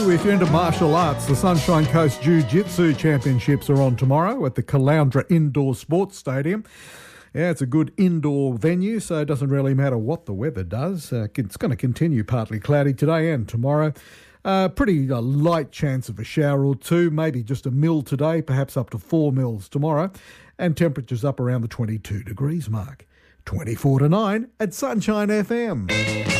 you, if you're into martial arts, the Sunshine Coast Jiu-Jitsu Championships are on tomorrow at the Caloundra Indoor Sports Stadium. Yeah, it's a good indoor venue, so it doesn't really matter what the weather does. It's going to continue partly cloudy today and tomorrow. Pretty light chance of a shower or two, maybe just a mil today, perhaps up to 4 mils tomorrow, and temperatures up around the 22 degrees mark. 24 to 9 at Sunshine FM.